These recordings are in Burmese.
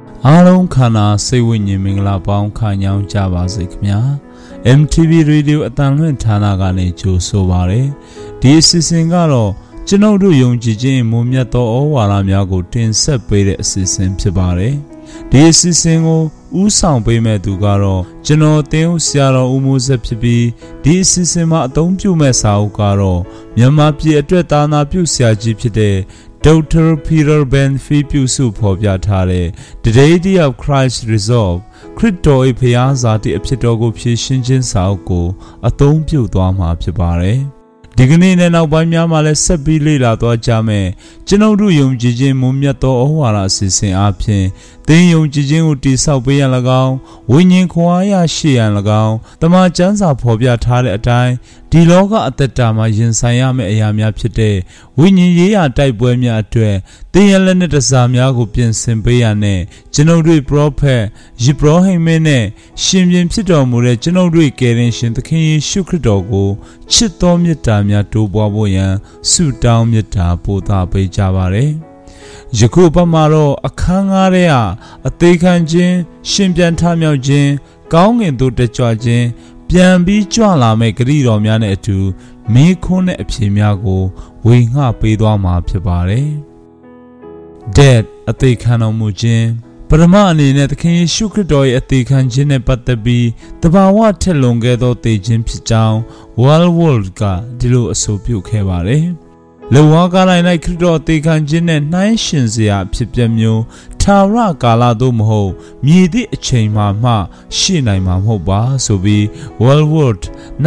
အားလုံးခန္ဓာစိတ်ဝိညာဉ်မင်္ဂလာပေါင်းခံကြောင်းကြပါစေခင်ဗျာ MTV Radio အတန်လွင့်ဌာနကနေကြိုဆိုပါရယ်ဒီအစီအစဉ်ကတော့ကျွန်ုပ်တို့ယုံကြည်ခြင်းမွန်မြတ်သောဩဝါဒများကိုတင်ဆက်ပေးတဲ့အစီအစဉ်ဖြစ်ပါတယ်ဒီအစီအစဉ်ကိုဥဆောင်ပေးမဲ့သူကတော့ကျွန်တော်တင်းဦးဆရာတော်ဦးမိုးဆက်ဖြစ်ပြီးဒီအစီအစဉ်မှာအသုံးပြုမဲ့စာအုပ်ကတော့မြန်မာပြည်အတွက်သာနာပြုဆရာကြီးဖြစ်တဲ့Dr. Peter Ben-Fee ပြုစုဖော်ပြထားတဲ့ The Deity of Christ Resolve ခရစ်တော်၏ဘုရားဇာတိအဖြစ်တော်ကိုဖြည့်ရှင်းခြင်းစာအုပ်ကိုအသုံးပြုသွားမှာဖြစ်ပါတယ်ဒီကနေ့နဲ့နောက်ပိုင်းများမှာလည်းဆက်ပြီးလေ့လာသွားကြမယ်ကျွန်ုပ်တို့ယုံကြည်ခြင်းမွန်မြတ်သောဩဝါဒအစီအစဉ်အပြင်သင်ယုံကြည်ခြင်းကိုတည်ဆောက်ပေးရန်၎င်းဝိညာဉ်ခွန်အားရရှိရန်၎င်းတမန်ကျမ်းစာဖော်ပြထားတဲ့အတိုင်းဒီလောကအသက်တာမှာရင်ဆိုင်ရမယ့်အရာများဖြစ်တဲ့ဝိညာဉ်ရေးရာတိုက်ပွဲများအတွက်သင်ရလက်နဲ့တစားများကိုပြင်ဆင်ပေးရတဲ့ကျွန်ုပ်တို့ပရောဖက်ယေဘရဟိမင်းနဲ့ရှင်ပြန်ဖြစ်တော်မူတဲ့ကျွန်ုပ်တို့ကယ်တင်ရှင်သခင်ယေရှုခရစ်တော်ကိုချစ်တော်မြတ်တာများတိုးပွားဖို့ရန်ဆုတောင်းမြတ်တာပို့သပေးကြပါရယ်ယခုပတ်မှာတော့အခန်း9ထဲကအသေးခံခြင်းရှင်ပြန်ထမြောက်ခြင်းကောင်းကင်သို့တက်ကြွခြင်းပြန်ပြီးကြွလာမဲ့ဂရုတော်များနဲ့အတူမင်းခွန်းတဲ့အဖြေများကိုဝေငှပေးသွားမှာဖြစ်ပါတယ်။ Dead အသေးခံတော်မူခြင်းပရမအနေနဲ့သခင်ယေရှုခရစ်တော်ရဲ့အသေးခံခြင်းနဲ့ပတ်သက်ပြီးတဘာဝထက်လွန်ခဲ့သောသေခြင်းဖြစ်ကြောင်း World ကဒီလိုအဆိုပြုခဲ့ပါတယ်။လောကတိုင်း၌ခရစ်တော်အသေးခံခြင်းနဲ့နှိုင်းယှဉ်စရာအဖြစ်ပြမျိုးထာဝရကာလသို့မဟုတ်မြည်သည့်အချိန်မှရှိနိုင်မှာမဟုတ်ပါဆိုပြီး World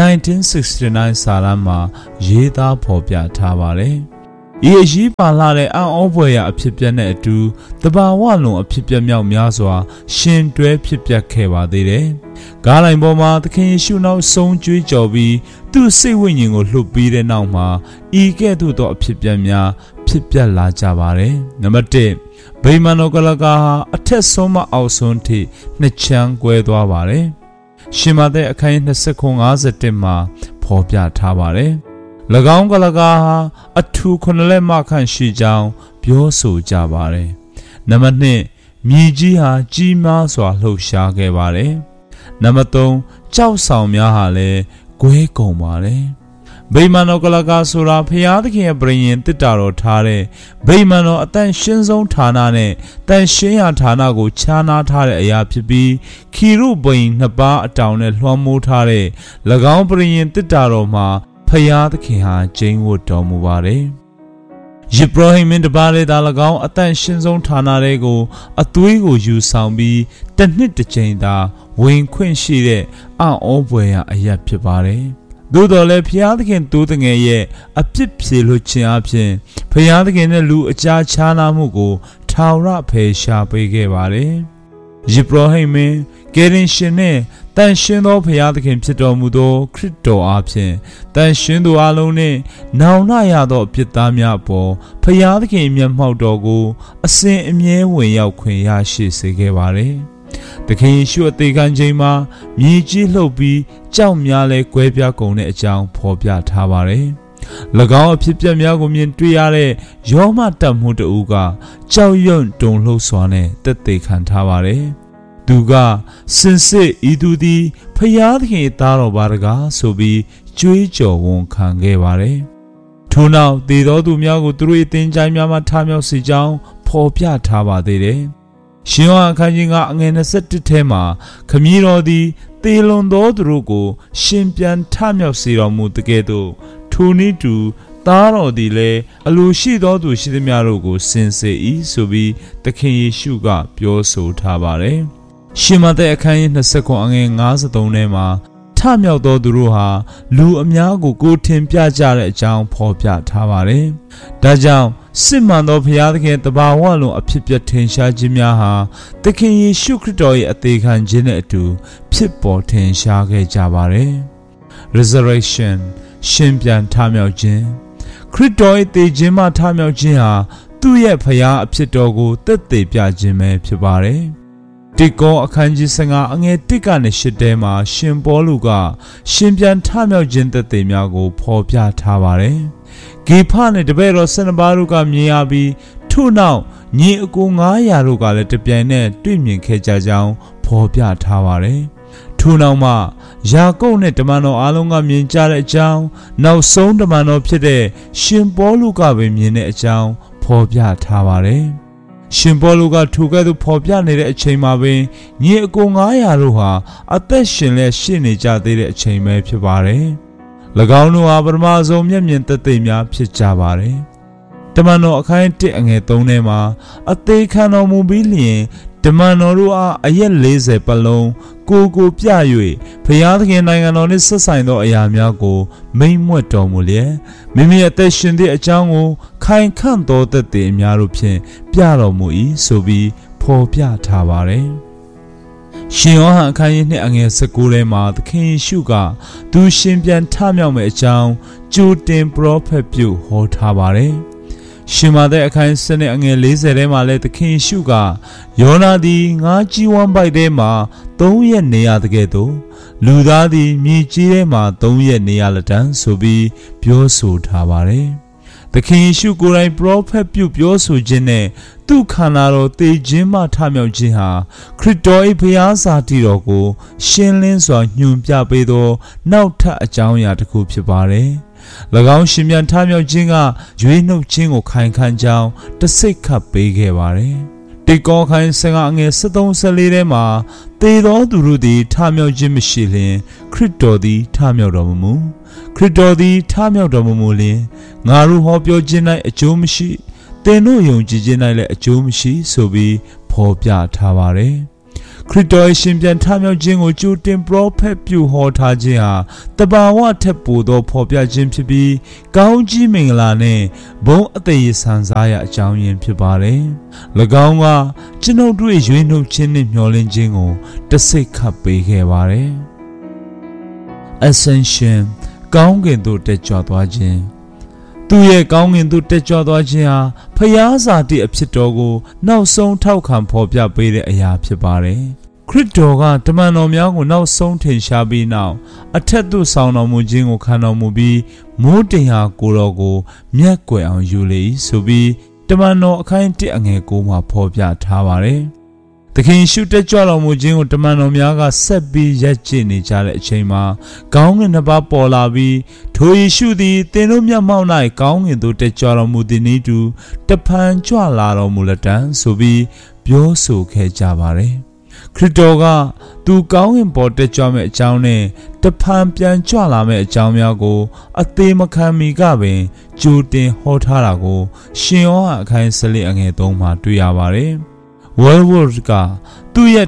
1969 စာတမ်းမှာရေးသားဖော်ပြထားပါတယ်။ဤအရေးပါလာတဲ့အံ့ဩဖွယ်ရာအဖြစ်ပြနဲ့အတူတဘာဝလွန်အဖြစ်ပြမြောက်များစွာရှင်တွဲဖြစ်ပျက်ခဲ့ပါသေးတယ်။ကားလိုင်းပေါ်မှာသခင်ယေရှုနောက်ဆုံးကြွေးကြော်ပြီးသူ့စိတ်ဝိညာဉ်ကိုလှုပ်ပြီးတဲ့နောက်မှာဤကဲ့သို့သောအဖြစ်ပြများဖြစ်ပျက်လာကြပါတယ်။နံပါတ်1ဗိမာန်တော်ကလကာဟာအထက်ဆုံးမှအောက်ဆုံးထိနှစ်ချမ်းကွဲသွားပါတယ်။ရှင်မသက်အခန်း29:51မှာဖော်ပြထားပါတယ်။၎င်းကလကာဟာအထူ9လက်မခန့်ရှိကြောင်းပြောဆိုကြပါတယ်။နံပါတ်2မြေကြီးဟာကြီးမားစွာလှုပ်ရှားခဲ့ပါတယ်။နံပါတ်3ကြောက်ဆောင်များဟာလည်းကွဲကုန်ပါတယ်။ဗိမာန်တော်ကလကာဆိုတာဖျားသခင်ရဲ့ပရိယင်တစ်တာတော်ထားတဲ့ဗိမာန်တော်အတန်ရှင်းဆုံးဌာနနဲ့တန်ရှင်းရာဌာနကိုခြားနားထားတဲ့အရာဖြစ်ပြီးခီရုဘိန်နှစ်ပါးအတောင်နဲ့လွှမ်းမိုးထားတဲ့၎င်းပရိယင်တစ်တာတော်မှာဖျားသခင်ဟာကျင်းဝတ်တော်မူပါတယ်။ယေဘရဟိမင်းတပါးလေးသာ၎င်းအတန်ရှင်းဆုံးဌာနတွေကိုအသွေးကိုယူဆောင်ပြီးတစ်နှစ်တစ်ချိန်သာဝင်ခွင့်ရှိတဲ့အံ့ဩဖွယ်ရာအရာဖြစ်ပါတယ်။သို့တော်လည်းဖျားသခင်တိုးတငယ်ရဲ့အပြစ်ဖြေလွှတ်ခြင်းအပြင်ဖျားသခင်နဲ့လူအကြားခြားနာမှုကိုထာဝရဖယ်ရှားပေးခဲ့ပါတယ်။ယေဘရဟိမင်းကယ်တင်ရှင်နဲ့တန်ရှင်းသောဖျားသခင်ဖြစ်တော်မူသောခရစ်တော်အားဖြင့်တန်ရှင်းသူအလုံးနှင့်နောင်နာရသောအပြစ်သားများအပေါ်ဖျားသခင်မျက်မှောက်တော်ကိုအစဉ်အမြဲဝင်ရောက်ခွင့်ရရှိစေခဲ့ပါတယ်။သခင်ယေရှုအသေးခံခြင်းမှာမြေကြီးလှုပ်ပြီးကြောက်များလဲကွဲပြားကုန်တဲ့အကြောင်းဖော်ပြထားပါတယ်။၎င်းအဖြစ်ပြက်များကိုမြင်တွေ့ရတဲ့ယောမတတ်မှုတဦးကကြောက်ရွံ့တုန်လှုပ်စွာနဲ့တက်သေးခံထားပါတယ်။သူကစင်စစ်ဤသူသည်ဖျားသခင်သားတော်ပါတကားဆိုပြီးကြွေးကြော်ဝန်ခံခဲ့ပါတယ်။ထို့နောက်သေသောသူများကိုသူတို့၏သင်္ချိုင်းများမှထမြောက်စေကြောင်းဖော်ပြထားပါသေးတယ်။ရှင်ယောဟန်အခန်းကြီး9အငယ်21ထဲမှာခမည်းတော်သည်သေလွန်သောသူတို့ကိုရှင်ပြန်ထမြောက်စေတော်မူတကယ်သို့ထိုနည်းတူသားတော်သည်လည်းအလိုရှိသောသူရှိသမျှတို့ကိုစင်စေ၏ဆိုပြီးသခင်ယေရှုကပြောဆိုထားပါတယ်။ရှင်မသက်အခန်းကြီး29အငယ်53ထဲမှာထမြောက်သောသူတို့ဟာလူအများကိုထင်ပြကြတဲ့အကြောင်းဖော်ပြထားပါတယ်။ဒါကြောင့်စစ်မှန်သောဘုရားသခင်တဘာဝလုံးအဖြစ်ပြထင်ရှားခြင်းများဟာသခင်ယေရှုခရစ်တော်ရဲ့အသေးခံခြင်းနဲ့အတူဖြစ်ပေါ်ထင်ရှားခဲ့ကြပါတယ်။ Resurrection ရှင်ပြန်ထမြောက်ခြင်းခရစ်တော်ရဲ့သေခြင်းမှထမြောက်ခြင်းဟာသူ့ရဲ့ဘုရားအဖြစ်တော်ကိုသက်သေပြခြင်းပဲဖြစ်ပါတယ်။တိကောအခန်းကြီး15အငယ်1ကနေ8ထဲမှာရှင်ပေါလုကရှင်ပြန်ထမြောက်ခြင်းသက်သေများကိုဖော်ပြထားပါတယ်။ဂေဖနဲ့တပည့်တော်12ပါးတို့ကမြင်ရပြီးထို့နောက်ညီအကို900တို့ကလည်းတပြိုင်နက်တွေ့မြင်ခဲ့ကြကြောင်းဖော်ပြထားပါတယ်ထို့နောက်မှယာကုပ်နဲ့တမန်တော်အားလုံးကမြင်ကြတဲ့အကြောင်းနောက်ဆုံးတမန်တော်ဖြစ်တဲ့ရှင်ပေါလုကပဲမြင်တဲ့အကြောင်းဖော်ပြထားပါတယ်ရှင်ပေါလုကထိုကဲ့သို့ဖော်ပြနေတဲ့အချိန်မှာပင်ညီအကို900တို့ဟာအသက်ရှင်လက်ရှိနေကြသေးတဲ့အချိန်ပဲဖြစ်ပါတယ်၎င်းတို့ဟာပထမဆုံးမျက်မြင်သက်သေများဖြစ်ကြပါတယ်တမန်တော်အခန်း1အငယ်3ထဲမှာအသေးခံတော်မူပြီးလျင်တမန်တော်တို့အားအရက်40ပတ်လုံးကိုပြ၍ဘုရားသခင်နိုင်ငံတော်နှင့်ဆက်ဆိုင်သောအရာများကိုမိန့်မွက်တော်မူလျက်မိမိအသက်ရှင်သည့်အကြောင်းကိုခိုင်ခန့်သောသက်သေအများတို့ဖြင့်ပြတော်မူ၏ဆိုပြီးဖော်ပြထားပါတယ်ရှင်ယောဟန်အခန်းကြီး2အငယ်19ထဲမှာသခင်ယေရှုကသူရှင်ပြန်ထမြောက်မယ့်အကြောင်းကြိုတင်ပရောဖက်ပြုဟောထားပါတယ်ရှင်မာသက်အခန်း7အငယ်40ထဲမှာလည်းသခင်ယေရှုကယောနာသည်ငါးကြီးဝမ်းပိုက်ထဲမှာ3ရက်နေရတဲ့ကဲ့သို့လူသားသည်မြေကြီးထဲမှာ3ရက်နေရလက်တန်းဆိုပြီးပြောဆိုထားပါတယ်သခင်ယေရှုကိုယ်တိုင်ပရောဖက်ပြုပြောဆိုခြင်းနဲ့သူ့ခန္ဓာတော်သေခြင်းမှထမြောက်ခြင်းဟာခရစ်တော်၏ဘုရားစာတည်တော်ကိုရှင်းလင်းစွာညွှန်ပြပေးသောနောက်ထပ်အကြောင်းအရာတစ်ခုဖြစ်ပါတယ်၎င်းရှင်ပြန်ထမြောက်ခြင်းကရွေးနှုတ်ခြင်းကိုခိုင်ခံ့ကြောင်းတစိတ်ခတ်ပေးခဲ့ပါတယ်တေကောခိုင်15အငယ်73-14ထဲမှာသေသောသူတို့သည်ထမြောက်ခြင်းမရှိလျင်ခရစ်တော်သည်ထမြောက်တော်မမူခရစ်တော်သည်ထမြောက်တော်မမူလျင်ငါတို့ဟောပြောခြင်း၌အကျိုးမရှိသင်တို့ယုံကြည်ခြင်း၌လည်းအကျိုးမရှိဆိုပြီးဖော်ပြထားပါတယ်ခရစ်တော်ရှင်ပြန်ထမြောက်ခြင်းကိုကြိုတင်ပရောဖက်ပြုဟောထားခြင်းဟာတဘာဝထက်ပိုသောဖော်ပြခြင်းဖြစ်ပြီးကောင်းကြီးမင်္ဂလာနဲ့ဘုန်းအသက်ရည်ဆန်စားရအကြောင်းရင်းဖြစ်ပါတယ်၎င်းကကျွန်ုပ်တို့ရွေးနှုတ်ခြင်းနဲ့မျှော်လင့်ခြင်းကိုတစိတ်ခတ်ပေးခဲ့ပါတယ် Ascension ကောင်းကင်သို့တက်ကြွသွားခြင်းသူရဲ့ကောင်းကင်သို့တက်ကြွသွားခြင်းဟာဖျားစာတိအဖြစ်တော်ကိုနောက်ဆုံးထောက်ခံဖော်ပြပေးတဲ့အရာဖြစ်ပါတယ်ခရစ်တော်ကတမန်တော်များကိုနောက်ဆုံးထင်ရှားပြီးနောက်အထက်သို့ဆောင်တော်မူခြင်းကိုခံတော်မူပြီးမိုးတိမ်ဟာကိုယ်တော်ကိုမျက်ကွယ်အောင်ယူလေဆိုပြီးတမန်တော်အခန်း1အငယ်9မှာဖော်ပြထားပါတယ်သခင်ရှုတက်ကြွတော်မူခြင်းကိုတမန်တော်များကဆက်ပြီးရပ်ကျင့်နေကြတဲ့အချိန်မှာကောင်းကင်နှစ်ပါးပေါ်လာပြီးထိုယေရှုသည်သင်တို့မျက်မှောက်၌ကောင်းကင်သို့တက်ကြွတော်မူသည်နည်းတူတဖန်ကြွလာတော်မူလက်တံဆိုပြီးပြောဆိုခဲ့ကြပါတယ်ခရစ်တော်ကသူကောင်းကင်ပေါ်တက်ကြွမဲ့အကြောင်းနဲ့တဖန်ပြန်ကြွလာမဲ့အကြောင်းများကိုအသေးမခံမီကပင်ကြိုတင်ဟောထားတာကိုရှင်ယောဟန်အခန်း14အငယ်3မှာတွေ့ရပါတယ်World ကသူ့ရဲ့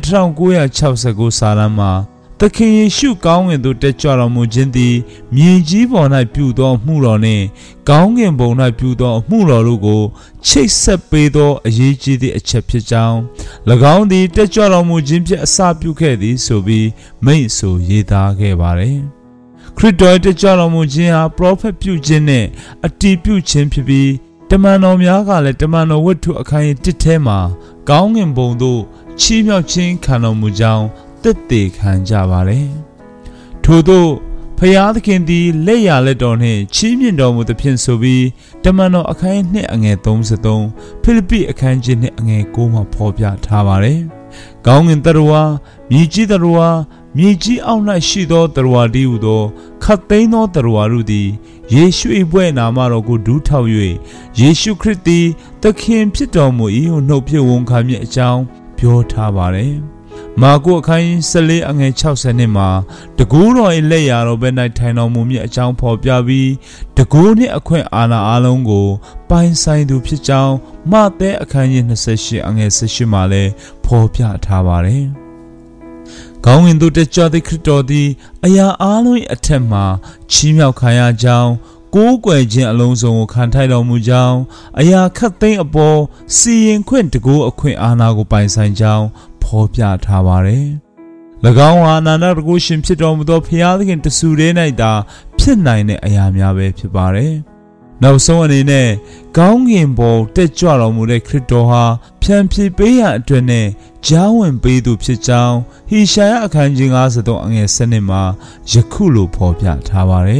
1969စာတမ်းမှာသခင်ယေရှုကောင်းကင်သို့တက်ကြွတော်မူခြင်းသည်မြေကြီးပေါ်၌ပြုသောမှုတော်နှင့်ကောင်းကင်ဘုံ၌ပြုသောမှုတော်တို့ကိုချိတ်ဆက်ပေးသောအရေးကြီးသည့်အချက်ဖြစ်ကြောင်း၎င်းသည်တက်ကြွတော်မူခြင်းဖြင့်အစပြုခဲ့သည်ဆိုပြီးမိန့်ဆိုရေးသားခဲ့ပါတယ်ခရစ်တော်တက်ကြွတော်မူခြင်းဟာပရောဖက်ပြုခြင်းနှင့်အတည်ပြုခြင်းဖြစ်ပြီးတမန်တော်များကလည်းတမန်တော်ဝတ္ထုအခန်း1ထဲမှာကောင်းကင်ဘုံသို့ချီးမြှောက်ခြင်းခံတော်မူကြောင်းသက်သေခံကြပါတယ်ထို့သောဖျားသခင်သည်လက်ရလက်တော်နှင့်ချီးမြှင့်တော်မူသဖြင့်ဆိုပြီးတမန်တော်အခန်း2အငယ်33ဖိလိပ္ပိအခန်းကြီး2အငယ်9မှာဖော်ပြထားပါတယ်ကောင်းကင်တရဝါမြေကြီးတရဝါမြေကြီးအောက်၌ရှိသောတရဝါတည်းဟူသောခတ်သိမ်းသောတရဝါတို့သည်ယေရှု၏ဘွဲ့နာမတော်ကိုဒူးထောက်၍ယေရှုခရစ်သည်သခင်ဖြစ်တော်မူ၏ဟုနှုတ်ဖြင့်ဝန်ခံမည်အကြောင်းပြောထားပါတယ်မာကုအခန်း14အငယ်60နှစ်မှာတကူတော်၏လက်ရာတော်ဘက်၌ထိုင်တော်မူမည်အကြောင်းဖော်ပြပြီးတကူနှင့်အခွင့်အာဏာအလုံးကိုပိုင်ဆိုင်သူဖြစ်ကြောင်းမဿဲအခန်းကြီး28အငယ်18မှာလည်းဖော်ပြထားပါတယ်ကောင်းကင်သို့တက်ကြွသည့်ခရစ်တော်သည်အရာအလုံး၏အထက်မှချီးမြှောက်ခံရကြောင်းကိုးကွယ်ခြင်းအလုံးစုံကိုခံထိုက်တော်မူကြောင်းအရာခတ်သိမ်းအပေါ်စီရင်ခွင့်တကူအခွင့်အာဏာကိုပိုင်ဆိုင်ကြောင်းဖော်ပြထားပါတယ်။၎င်းဟာအနန္တတကုရှင်ဖြစ်တော်မူသောဖျားသခင်တဆူတည်း၌သာဖြစ်နိုင်တဲ့အရာများပဲဖြစ်ပါတယ်။နောက်ဆုံးအနေနဲ့ကောင်းကင်ပေါ်တက်ကြွတော်မူတဲ့ခရစ်တော်ဟာဖြန်ဖြေပေးရန်အတွက်နဲ့ကြားဝင်ပေးသူဖြစ်ကြောင်းဟေရှာယအခန်းကြီး53အငယ်7မှာယခုလိုဖော်ပြထားပါတယ်။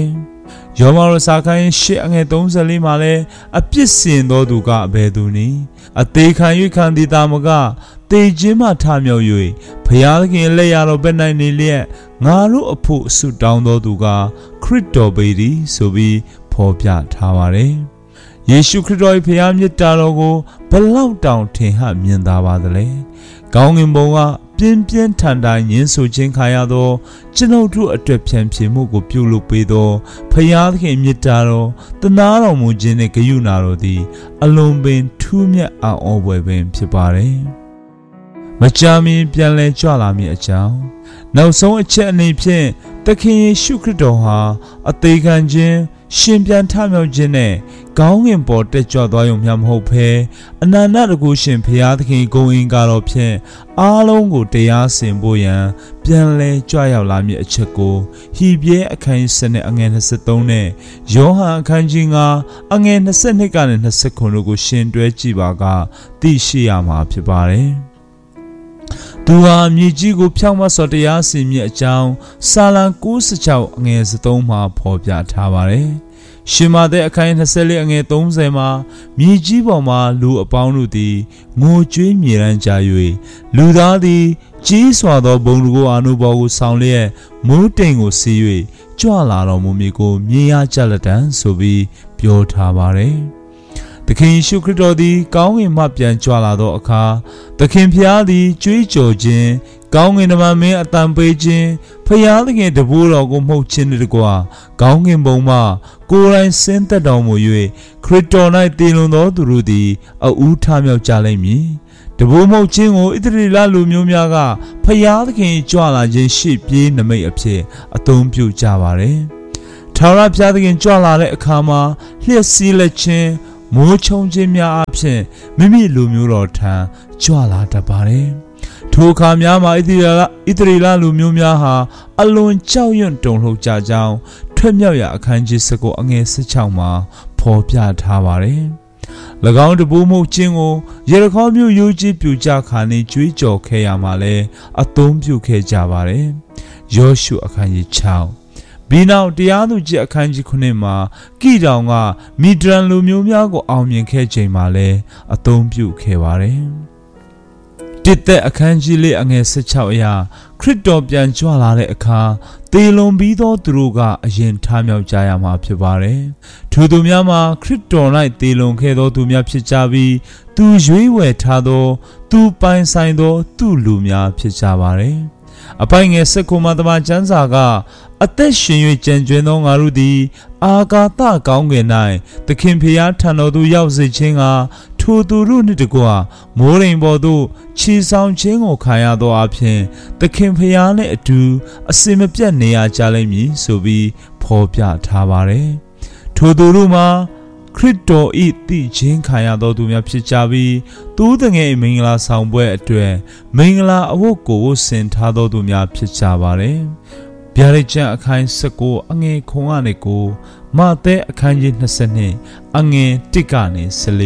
ယောမရစာခိုင်းရှေ့အငယ်34မှာလဲအပြစ်စင်သောသူကအဘယ်သူနည်းအသေးခံ၍ခံသည်တာမကတေခြင်းမှထမြောက်၍ဘုရားသခင်လက်ရတော်ဘက်၌နေလျက်ငါတို့အဖို့ဆုတောင်းသောသူကခရစ်တော်ပေသည်ဆိုပြီးဖော်ပြထားပါတယ်ယေရှုခရစ်တော်၏ဘုရားမြတ်တာတော်ကိုဘလောက်တောင်ထင်ဟမြင်သာပါသလဲကောင်းကင်ဘုံကပြင်းပြင်းထန်ထန်ညှင်းဆိုခြင်းခံရသောကျွန်ုပ်တို့အတွက်ဖြန့်ဖြေမှုကိုပြုလုပ်ပေးသောဘုရားသခင်မြတ်တာတော်တနာတော်မူခြင်းနှင့်ဂရုဏာတော်သည်အလွန်ပင်ထူးမြတ်အံ့ဩဖွယ်ပင်ဖြစ်ပါတယ်မကြာမီပြန်လည်ကြွလာမည်အကြောင်းနောက်ဆုံးအချက်အနေဖြင့်သခင်ယေရှုခရစ်တော်ဟာအသေးခံခြင်းရှင်ပြန်ထမြောက်ခြင်းနဲ့ကောင်းကင်ပေါ်တက်ကြွသွားရုံမျှမဟုတ်ဘဲအနန္တတကုရှင်ဘုရားသခင်ဂုဏ်အင်္ဂါတော်ဖြင့်အားလုံးကိုတရားစင်ဖို့ရန်ပြန်လည်ကြွရောက်လာမည်အချက်ကိုဟိပြဲအခန်း7နဲ့အငယ်23နဲ့ယောဟန်အခန်းကြီး9အငယ်22ကနေ29တို့ကိုရှင်းတွဲကြည့်ပါကသိရှိရမှာဖြစ်ပါတယ်သူဟာမြေကြီးကိုဖြောင့်မတ်စွာတရားစီရင်အကြောင်းစာလံ96အငယ်3မှာဖော်ပြထားပါတယ်။ရှင်မာသက်အခန်း24အငယ်30မှာမြေကြီးပေါ်မှာလူအပေါင်းတို့သည်ငိုကြွေးမြေရန်ကြ၍လူသားသည်ကြီးစွာသောဘုံတကိုအာနုဘော်ကိုဆောင်လျက်မိုးတိမ်ကိုစီး၍ကြွလာတော်မူမည်ကိုမြင်ရကြလက်တံဆိုပြီးပြောထားပါတယ်။သခင်ယေရှုခရစ်တော်သည်ကောင်းကင်မှပြန်ကြွလာသောအခါသခင်ဖျားသည်ကြွေးကြော်ခြင်းကောင်းကင်တမန်မင်းအတန်ပေးခြင်းဖျားသခင်တပည့်တော်ကိုမှုတ်ခြင်းတကွာကောင်းကင်ဘုံမှကိုယ်တိုင်ဆင်းသက်တော်မူ၍ခရစ်တော်၌တည်လွန်သောသူတို့သည်အဦးထမြောက်ကြလိမ့်မည်တပည့်မှုတ်ခြင်းကိုဣသရေလလူမျိုးများကဖျားသခင်ကြွလာခြင်းရှေ့ပြေးနမိတ်အဖြစ်အသုံးပြုကြပါတယ်ထာဝရဘုရားသခင်ကြွလာတဲ့အခါမှာလျှက်စီးလက်ခြင်းမိုးချုံခြင်းများအဖြစ်မိမိလူမျိုးတော်ထံကြွလာတတ်ပါတယ်။ထိုအခါများမှာဣသရေလလူမျိုးများဟာအလွန်ကြောက်ရွံ့တုန်လှုပ်ကြကြောင်းထွက်မြောက်ရာအခန်းကြီး19အငယ်16မှာဖော်ပြထားပါတယ်။၎င်းတပူးမှုခြင်းကိုယေရခေါမြို့ရိုးကြီးပြူကြခါနေကြွေးကြော်ခဲ့ရမှာလဲအသုံးပြုခဲ့ကြပါတယ်။ယောရှုအခန်းကြီး6ပြီးနောက်တရားသူကြီးအခန်းကြီး9မှာကိတောင်ကမီဒရန်လူမျိုးများကိုအောင်မြင်ခဲ့ချိန်မှာလည်းအသုံးပြုခဲ့ပါတယ်။တစ်သက်အခန်းကြီးလေးအငယ်16အရာခရစ်တော်ပြန်ကြွလာတဲ့အခါသေလွန်ပြီးသောသူတို့ကအရင်ထမြောက်ကြရမှာဖြစ်ပါတယ်။ထိုသူများမှာခရစ်တော်၌သေလွန်ခဲ့သောသူများဖြစ်ကြပြီးသူရွေးဝယ်ထားသောသူပိုင်ဆိုင်သောသူလူများဖြစ်ကြပါတယ်။အပိုင်ငယ်19မှာတမန်ကျမ်းစာကအသက်ရှင်၍ကြံကျွင်းသောငါတို့သည်အာကာသကောင်းကင်၌သခင်ဖျားထံတော်သို့ရောက်စေခြင်းကထိုသူတို့နှင့်တကွမိုးရိမ်ပေါ်သို့ခြေဆောင်ခြင်းကိုခံရသောအဖြစ်သခင်ဖျားနှင့်အတူအစင်မပြတ်နေရကြလိမ့်မည်ဆိုပြီးဖော်ပြထားပါတယ်။ထိုသူတို့မှာခရစ်တော်၏သိခြင်းခံရသောသူများဖြစ်ကြပြီးသူတငယ်မင်္ဂလာဆောင်ပွဲအတွက်မင်္ဂလာအဝတ်ကိုဝတ်ဆင်ထားသောသူများဖြစ်ကြပါတယ်။ဗျာဒိတ်ကျမ်းအခန်း19အငယ်9ကနေ9မဿဲအခန်းကြီး22အငယ်1ကနေ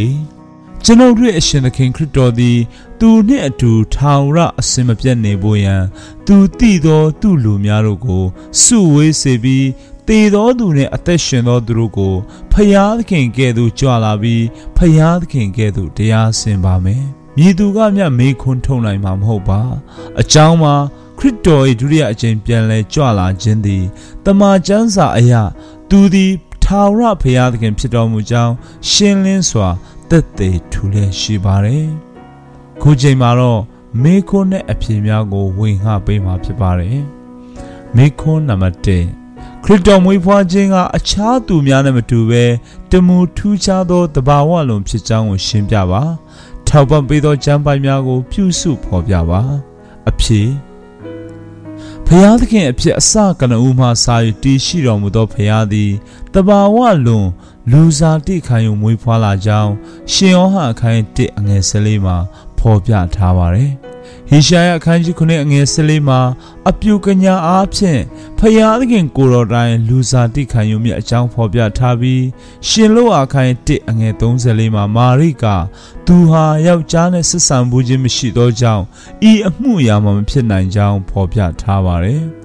14ကျွန်ုပ်တို့အရှင်သခင်ခရစ်တော်သည်သူနှင့်အတူထာဝရအစင်မပြတ်နေဖို့ရန်သူတည်သောသူလူများတို့ကိုစုဝေးစေပြီးတည်သောသူနှင့်အသက်ရှင်သောသူတို့ကိုဖျားသခင်ကဲ့သို့ကြွလာပြီးဖျားသခင်ကဲ့သို့တရားစင်ပါမယ်။မြည်သူကမျှမေးခွန်းထုတ်နိုင်မှာမဟုတ်ပါ။အကြောင်းမှာခရစ်တော်၏ဒုတိယအကြိမ်ပြန်လည်ကြွလာခြင်းသည်တမန်ကျမ်းစာအရသူသည်ထာဝရဘုရားသခင်ဖြစ်တော်မူကြောင်းရှင်းလင်းစွာသက်သေထူလျက်ရှိပါတယ်။ခုချိန်မှာတော့မေခွန်းနဲ့အဖြေများကိုဝင်ငှပေးမှာဖြစ်ပါတယ်။မေခွန်းနံပါတ်1ခရစ်တော်မွေးဖွားခြင်းကအခြားသူများနဲ့မတူဘဲတမူထူးခြားသောတဘာဝလုံးဖြစ်ကြောင်းကိုရှင်းပြပါ။ထောက်ပံ့ပေးသောကျမ်းပိုင်များကိုပြုစုဖော်ပြပါ။အဖြေဖျားသခင်အဖြစ်အစကနဦးမှစာ၍တည်ရှိတော်မူသောဖျားသည်တဘာဝလွန်လူစားတိခံယူမွေးဖွားလာကြောင်းရှင်ယောဟန်အခန်း1အငယ်14မှာဖော်ပြထားပါတယ်။ဟေရှာယအခန်းကြီး9အငယ်14မှာအပြုကညာအားဖြင့်ဖျားသခင်ကိုယ်တော်တိုင်လူစားတိခံယူမြတ်အကြောင်းဖော်ပြထားပြီးရှင်လောအခန်း1အငယ်34မှာမာရိကသူဟာယောက်ျားနဲ့ဆက်ဆံမှုခြင်းမရှိသောကြောင့်ဤအမှုအရာမှမဖြစ်နိုင်ကြောင်းဖော်ပြထားပါတယ်။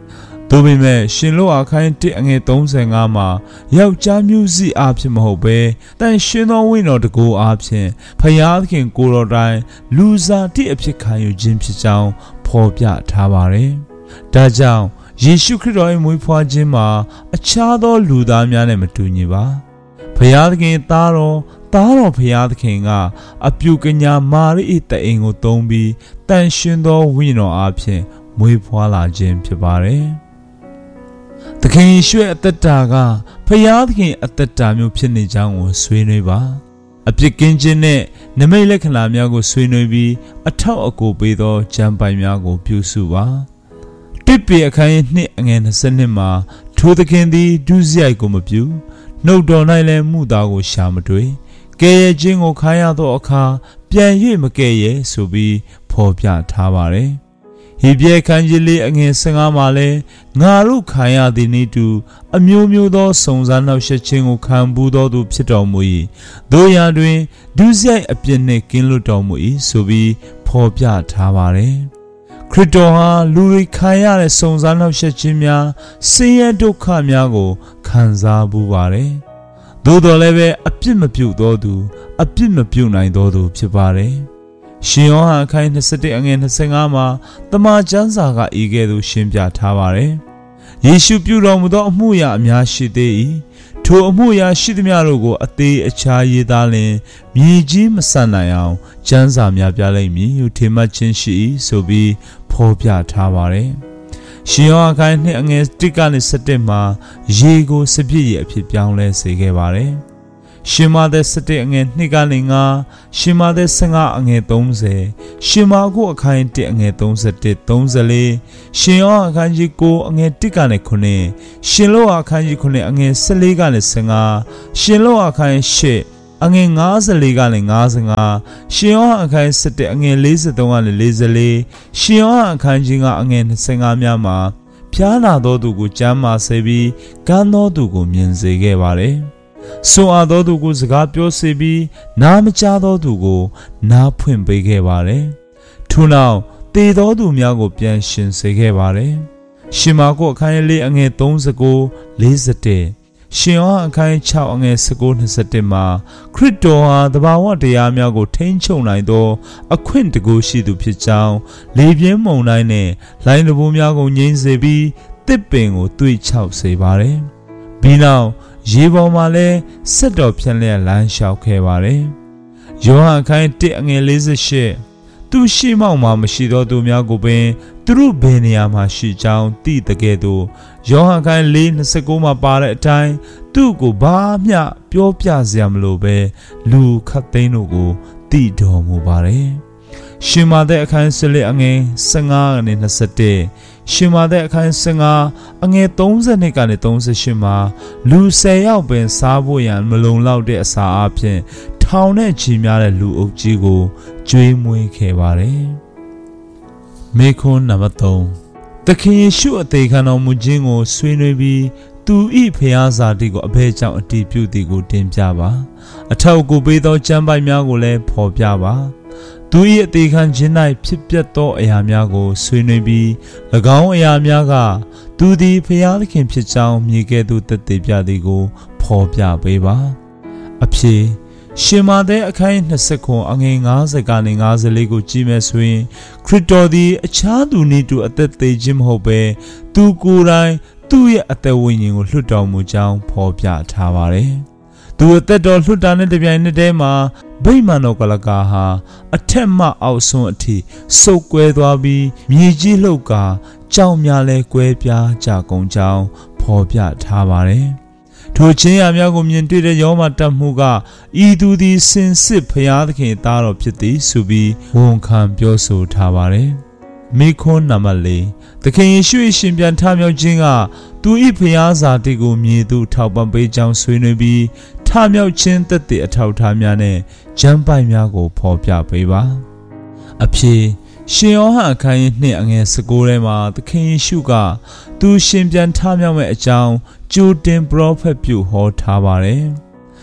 သို့ပေမဲ့ရှင်လောအခန်း1အငယ်35မှာယောက်ျားမျိုးစိအားဖြင့်မဟုတ်ဘဲတန်ရှင်သောဝိညာဉ်တော်တကူအားဖြင့်ဖျားသခင်ကိုယ်တော်တိုင်လူစားတိအဖြစ်ခံယူခြင်းဖြစ်ကြောင်းဖော်ပြထားပါတယ်။ဒါကြောင့်ယေရှုခရစ်တော်၏မွေးဖွားခြင်းမှာအခြားသောလူသားများနဲ့မတူညီပါ။ဖျားသခင်သားတော်ဖျားသခင်ကအပြုကညာမာရိ၏တအိမ်ကိုသုံးပြီးတန်ရှင်သောဝိညာဉ်တော်အားဖြင့်မွေးဖွားလာခြင်းဖြစ်ပါတယ်။သခင်ယေရှုရဲ့အသက်တာကဖျားသခင်အသက်တာမျိုးဖြစ်နေကြောင်းကိုဆွေးနွေးပါအပြစ်ကင်းခြင်းနဲ့နမိတ်လက္ခဏာများကိုဆွေးနွေးပြီးအထောက်အကူပေးသောကျမ်းပိုင်များကိုပြုစုပါတိပိအခန်း2အငယ်22မှာထိုသခင်သည်ဒုစရိုက်ကိုမပြုနှုတ်တော်၌လည်းမှုသားကိုရှာမတွေ့ကဲရဲ့ခြင်းကိုခါရသောအခါပြန်၍မကဲရဲ့ဆိုပြီးဖော်ပြထားပါတယ်ဟေဘရဲခန်းကြီးလေးအငယ်15မှာလဲငါတို့ခံရသည်နည်းတူအမျိုးမျိုးသောစုံစမ်းနှောက်ယှက်ခြင်းကိုခံပူးသောသူဖြစ်တော်မူ၏တို့ရာတွင်ဒုစရိုက်အပြစ်နှင့်ကင်းလွတ်တော်မူ၏ဆိုပြီးဖော်ပြထားပါတယ်ခရစ်တော်ဟာလူတွေခံရတဲ့စုံစမ်းနှောက်ယှက်ခြင်းများဆင်းရဲဒုက္ခများကိုခံစားပူးပါတယ်သို့တော်လည်းပဲအပြစ်မပြုသောသူအပြစ်မပြုနိုင်သောသူဖြစ်ပါတယ်ရှင်ယောဟန်အခန်း21အငယ်25မှာတမန်ကျမ်းစာကဤကဲ့သို့ရှင်းပြထားပါတယ်။ယေရှုပြုတော်မူသောအမှုရာအများရှိသေး၏။ထိုအမှုရာရှိသမျှတို့ကိုအသေးအခြားရေးသားလျင်မြေကြီးမဆန်နိုင်အောင်ကျမ်းစာများပြလိမ့်မည်ဟုထင်မှတ်ခြင်းရှိ၏ဆိုပြီးဖော်ပြထားပါတယ်။ရှင်ယောဟန်အခန်း2အငယ်1ကနေ7မှာရေကိုစပြည့်ရအဖြစ်ပြောင်းလဲစေခဲ့ပါတယ်။ရှင်မာသက်17အငယ်2ကနေ9ရှင်မာသက်15အငယ်30ရှင်မာကုအခန်း1အငယ်31 34ရှင်ယောအခန်းကြီး9အငယ်1ကနေ9ရှင်လောအခန်းကြီး9အငယ်14ကနေ15ရှင်လောအခန်း8အငယ်54ကနေ55ရှင်ယောအခန်း7အငယ်43ကနေ44ရှင်ယောအခန်းကြီး9အငယ်25များမှာဖျားနာသောသူကိုကျမ်းမာစေပြီးကန်းသောသူကိုမြင်စေခဲ့ပါတယ်ဆွမ်းအားသောသူကိုစကားပြောစေပြီးနားမကြားသောသူကိုနားဖွင့်ပေးခဲ့ပါတယ်။ထို့နောက်သေသောသူများကိုပြန်ရှင်စေခဲ့ပါတယ်။ရှင်မာကုအခန်း4အငယ်39 41ရှင်ယောဟန်အခန်း6အငယ်19 21မှာခရစ်တော်ဟာသဘာဝတရားများကိုထိန်းချုပ်နိုင်သောအခွင့်တကူရှိသူဖြစ်ကြောင်းလေပြင်းမုန်တိုင်းနဲ့လိုင်းတဘိုးများကိုငြိမ်းစေပြီးတစ်ပင်ကိုသွေ့ချောက်စေပါတယ်။ပြီးနောက်ရေပေါ်မှာလဲဆက်တော်ဖြန့်လျက်လမ်းလျှောက်ခဲ့ပါတယ်။ယောဟန်အခန်း1အငယ်48သူရှိမောက်မှာမရှိသောသူများကိုပင်သူတို့ဘယ်နေရာမှာရှိကြောင်းသိတဲ့ကဲ့သို့ယောဟန်အခန်း4:29မှာပါတဲ့အတိုင်းသူ့ကိုဘာမျှပြောပြစရာမလိုပဲလူခတ်သိန်းတို့ကိုသိတော်မူပါတယ်။ရှင်မာသက်အခန်း14အငယ်15ကနေ21ရှင်မာသက်အခန်း15အငယ်32ကနေ38မှာလူ10ယောက်ပင်စားဖို့ရန်မလုံလောက်တဲ့အစာအပြင်ထောင်နဲ့ချီများတဲ့လူအုပ်ကြီးကိုကျွေးမွေးခဲ့ပါတယ်။မေခွန်းနံပါတ်3သခင်ယေရှုအသေးခံတော်မူခြင်းကိုဆွေးနွေးပြီးသူဤဖျားစာတိကိုအဘဲကြောင့်အတည်ပြုသည်ကိုတင်ပြပါအထောက်အကူပေးသောကျမ်းပိုက်များကိုလည်းဖော်ပြပါသူ၏အသေးခံခြင်း၌ဖြစ်ပျက်သောအရာများကိုဆွေးနွေးပြီး၎င်းအရာများကသူသည်ဖျားသခင်ဖြစ်ကြောင်းမြည်ကဲ့သို့သက်သေပြသည်ကိုဖော်ပြပေးပါအဖြစ်ရှင်မာသက်အခန်း29အငယ်50ကနေ54ကိုကြည့်မယ်ဆိုရင်ခရစ်တော်သည်အခြားသူနည်းတူအသက်သေးခြင်းမဟုတ်ပဲသူကိုယ်တိုင်သူ့ရဲ့အသက်ဝိညာဉ်ကိုလွှတ်တော်မူကြောင်းဖော်ပြထားပါတယ်။သူအသက်တော်လွှတ်တာနဲ့တပြိုင်နက်တည်းမှာဗိမာန်တော်ကလကာဟာအထက်မှအောက်ဆုံးအထိစုပ်ကွဲသွားပြီးမြေကြီးလှုပ်ကာကြောင်များလဲကွဲပြားကြကုန်ကြောင်းဖော်ပြထားပါတယ်။ထိုချင်းရများကိုမြင်တွေ့တဲ့ယောမတတ်မှုကဤသူသည်စင်စစ်ဖျားသခင်သားတော်ဖြစ်သည်ဆိုပြီးဝန်ခံပြောဆိုထားပါတယ်။မိခွန်းနံပါတ်4သခင်ယေရှု၏ရှင်ပြန်ထမြောက်ခြင်းကသူ၏ဖျားစာတိကိုမြည်သူထောက်ပံ့ပေးကြောင်းဆွေးနွေးပြီးထမြောက်ခြင်းသက်သေအထောက်ထားများနဲ့ကျမ်းပိုက်များကိုဖော်ပြပေးပါအဖြစ်ရှင်ယောဟန်အခန်း2အငယ်19ထဲမှာသခင်ယေရှုကသူရှင်ပြန်ထမြောက်မဲ့အကြောင်းကြိုတင်ပရောဖက်ပြုဟောထားပါတယ်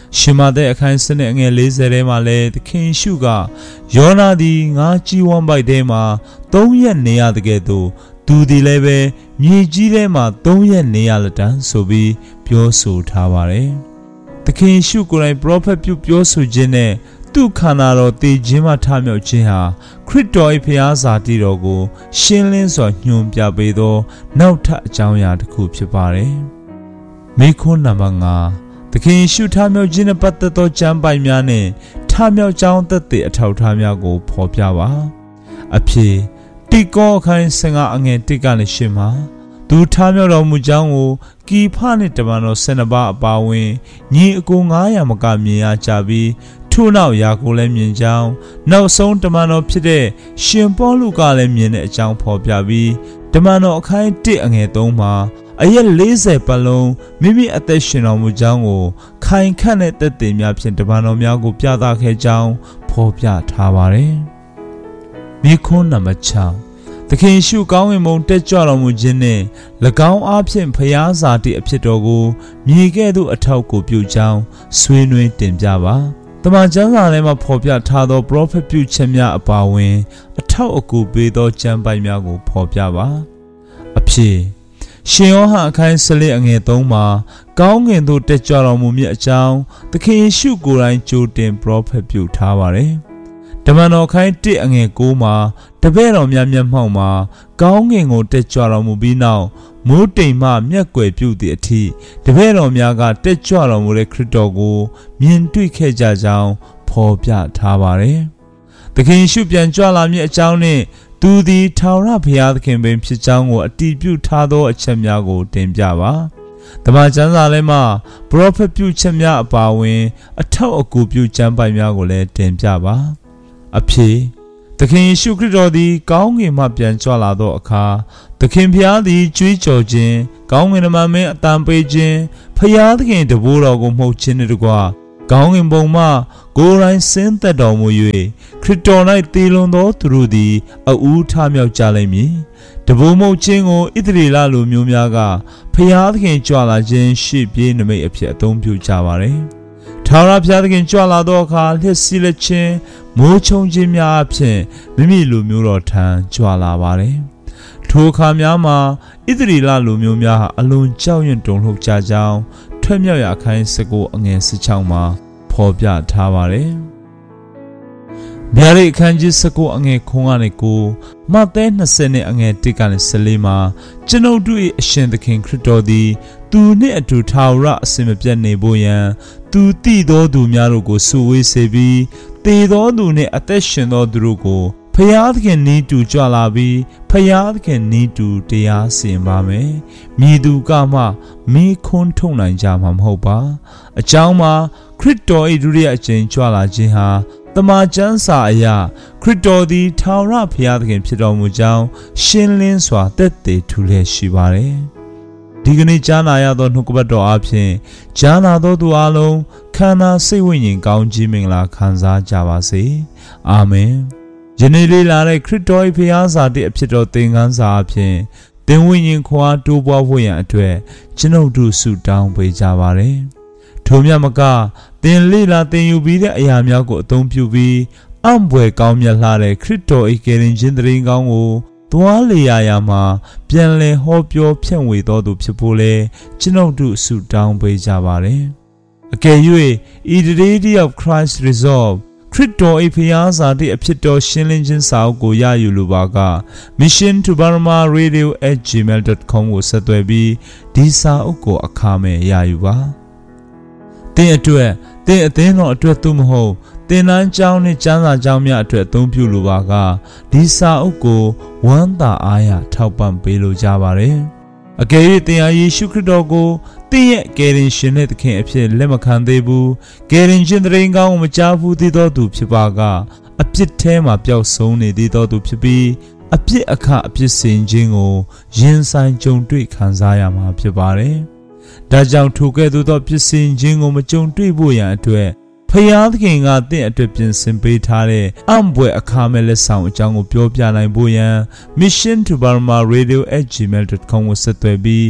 ရှင်မတဲ့အခန်းစနစ်အငယ်40ထဲမှာလဲသခင်ရှုကယောနာသည်ငါကြီးဝမ်းပိုက်ထဲမှာ3ရက်နေရတဲ့ကဲ့သို့သူသည်လည်းပဲမြေကြီးထဲမှာ3ရက်နေရလက်တန်းဆိုပြီးပြောဆိုထားပါတယ်။သခင်ရှုကိုယ်တိုင်ပရောဖက်ပြုပြောဆိုခြင်းနဲ့သူ့ခန္ဓာတော်တည်ခြင်းမှထမြောက်ခြင်းဟာခရစ်တော်၏ဖျားစာတိတော်ကိုရှင်းလင်းစွာညွှန်ပြပေးသောနောက်ထပ်အကြောင်းအရာတစ်ခုဖြစ်ပါတယ်။မိခွန်းနံပါတ်5သခင်ရှုထမြောက်ခြင်းနဲ့ပတ်သက်သောကျမ်းပိုင်များနဲ့ထမြောက်ကြောင်းသက်သေအထောက်အထားများကိုဖော်ပြပါ။အဖြစ်တိကောအခန်း15အငယ်1ကနေ8မှာသူထမြောက်တော်မူကြောင်းကိုကီဖနှင့်တမန်တော်12ပါးအပါအဝင်ညီအကို900မကမြင်ရကြပြီးထို့နောက်ယာကိုလည်းမြင်ကြောင်းနောက်ဆုံးတမန်တော်ဖြစ်တဲ့ရှင်ပေါလုကလည်းမြင်တဲ့အကြောင်းဖော်ပြပြီးတမန်တော်အခန်း1အငယ်3မှာအရက်40ပတ်လုံးမိမိအသက်ရှင်တော်မူကြောင်းကိုခိုင်ခန့်တဲ့သက်သေများဖြင့်တမန်တော်များကိုပြသခဲ့ကြောင်းဖော်ပြထားပါတယ်။မိခွန်းနံပါတ်6သခင်ရှုကောင်းဝင်မုံတက်ကြွတော်မူခြင်းနှင့်၎င်းအားဖြင့်ဖျားစာတိအဖြစ်တော်ကိုမြေကဲ့သို့အထောက်ကိုပြုကြောင်းဆွေးနွေးတင်ပြပါတမန်ကျမ်းစာထဲမှာဖော်ပြထားသောပရောဖက်ပြုချက်များအပါအဝင်အထောက်အကူပေးသောကျမ်းပိုင်များကိုဖော်ပြပါအဖြစ်ရှင်ယောဟန်အခန်း14အငယ်3မှာကောင်းကင်သို့တက်ကြွတော်မူမည်အကြောင်းသခင်ယေရှုကိုယ်တိုင်ကြိုတင်ပရောဖက်ပြုထားပါတယ်တမန်တော်ခိုင်း1အငယ်9မှာတပည့်တော်များမျက်မှောက်မှာကောင်းကင်ကိုတက်ကြွတော်မူပြီးနောက်မိုးတိမ်မှမျက်ကွယ်ပြုသည့်အထိတပည့်တော်များကတက်ကြွတော်မူတဲ့ခရစ်တော်ကိုမြင်တွေ့ခဲ့ကြကြောင်းဖော်ပြထားပါတယ်။သခင်ရှုပြန်ကြွလာမည့်အကြောင်းနှင့်သူသည်ထာဝရဘုရားသခင်ပင်ဖြစ်ကြောင်းကိုအတည်ပြုထားသောအချက်များကိုတင်ပြပါ။တမန်ကျမ်းစာထဲမှာပရောဖက်ပြုချက်များအပါအဝင်အထောက်အကူပြုကျမ်းပိုင်များကိုလည်းတင်ပြပါ။အဖြစ်သခင်ယေရှုခရစ်တော်သည်ကောင်းကင်မှပြန်ကြွလာသောအခါသခင်ဖျားသည်ကြွေးကြော်ခြင်းကောင်းကင်တမန်မင်းအတန်ပေးခြင်းဖျားသခင်တဘိုးတော်ကိုမှုတ်ခြင်းနှင့်တကွကောင်းကင်ဘုံမှကိုယ်တိုင်ဆင်းသက်တော်မူ၍ခရစ်တော်၌တည်လွန်သောသူတို့သည်အဦးထမြောက်ကြလိမ့်မည်တဘိုးမှုတ်ခြင်းကိုဣသရေလလူမျိုးများကဖျားသခင်ကြွလာခြင်းရှေ့ပြေးနမိတ်အဖြစ်အသုံးပြုကြပါれထာဝရဘုရားသခင်ကြွလာသောအခါလျှက်စီးလက်ခြင်းမိုးချုံခြင်းများအဖြစ်မိမိလူမျိုးတော်ထံကြွလာပါတယ်။ထိုအခါများမှာဣသရေလလူမျိုးများဟာအလွန်ကြောက်ရွံ့တုန်လှုပ်ကြကြောင်းထွက်မြောက်ရာအခန်း19အငယ်16မှာဖော်ပြထားပါတယ်။ဗျာဒိတ်အခန်းကြီး19အငယ်9ကနေ9မဿဲ20နဲ့အငယ်1ကနေ14မှာကျွန်ုပ်တို့၏အရှင်သခင်ခရစ်တော်သည်သူနှင့်အတူထာဝရအစဉ်မပြတ်နေဖို့ရန်သူတည်သောသူများတို့ကိုစုဝေးစေပြီးတည်သောသူနှင့်အသက်ရှင်သောသူတို့ကိုဖယားသခင်နီးတူကြွလာပြီးဖယားသခင်နီးတူတရားစီရင်ပါမယ်။မိသူကမှမိခွန်းထုတ်နိုင်ကြမှာမဟုတ်ပါ။အကြောင်းမှာခရစ်တော်၏ဒုတိယအကြိမ်ကြွလာခြင်းဟာတမန်ကျမ်းစာအရခရစ်တော်သည်ထာဝရဘုရားသခင်ဖြစ်တော်မူကြောင်းရှင်းလင်းစွာသက်သေထူလျက်ရှိပါတယ်။ဒီကနေ့ကြားနာရသောနှုတ်ကပတ်တော်အဖြစ်ကြားနာသောသူအလုံးခန္ဓာစိတ်ဝိညာဉ်ကောင်းကြီးမင်္ဂလာခံစားကြပါစေ။အာမင်။ယနေ့လေးလာတဲ့ခရစ်တော်၏ဘုရားစာတိအဖြစ်တော်သင်ခန်းစာအဖြစ်သင်ဝိညာဉ်ခွာတိုးပွားဖို့ရန်အတွက်ကျွန်ုပ်တို့ဆုတောင်းပေးကြပါရစေ။ထိုမြတ်မကသင်လေးလာသင်ယူပြီးတဲ့အရာများကိုအသုံးပြုပြီးအံ့ဘွယ်ကောင်းမြတ်လှတဲ့ခရစ်တော်၏ကယ်တင်ခြင်းတရင်ကောင်းကိုသွားလေရာမှာပြန်လည်ဟောပြောဖြန့်ဝေတော်သူဖြစ်ဖို့လဲကျွန်ုပ်တို့ဆုတောင်းပေးကြပါရစေ။အကယ်၍ Identity of Christ Resolve ခရစ်တော်၏ဖျားစာတိအဖြစ်တော်ရှင်းလင်းခြင်းစာအုပ်ကိုရယူလိုပါက Mission to Burma Radio@gmail.com ကိုဆက်သွယ်ပြီးဒီစာအုပ်ကိုအခမဲ့ရယူပါ။သင်အတွက်သင်အသင်းတော်အတွက်သို့မဟုတ်သင်တန်းကျောင်းနဲ့ကျမ်းစာကျောင်းများအတွက်အသုံးပြုလိုပါကဒီစာအုပ်ကိုဝမ်းသာအားရထောက်ပံ့ပေးလိုကြပါရစေ။အကယ်၍သင်ဟာယေရှုခရစ်တော်ကိုသင်ရဲ့ကယ်တင်ရှင်နဲ့သခင်အဖြစ်လက်မခံသေးဘူးကယ်တင်ရှင်တရင်ကောင်းကိုမကြားဘူးသေးသောသူဖြစ်ပါကအပြစ်ထဲမှာပျောက်ဆုံးနေသေးသောသူဖြစ်ပြီးအပြစ်အခအပြစ်စင်ခြင်းကိုရင်ဆိုင်ကြုံတွေ့ခံစားရမှာဖြစ်ပါတယ်။ဒါကြောင့်ထိုကဲ့သို့သောပြစ်စင်ခြင်းကိုမကြုံတွေ့ဖို့ရန်အတွက်ဖယားသခင်ကသင်အတွက်ပြင်ဆင်ပေးထားတဲ့အံ့ဘွယ်အခါမဲ့လက်ဆောင်အကြောင်းကိုပြောပြနိုင်ဖို့ရန် Mission to Burma Radio@gmail.com ကိုဆက်သွယ်ပြီးသ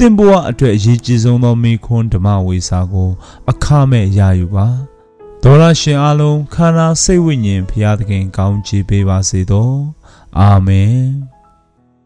တင်ဘဝအတွက်အရေးကြီးဆုံးသောမိခွန်းဓမ္မဝေစာကိုအခမဲ့ရယူပါဒေါရရှင်အားလုံးခန္ဓာစိတ်ဝိညာဉ်ဘုရားသခင်ကောင်းချီးပေးပါစေသောအာမင်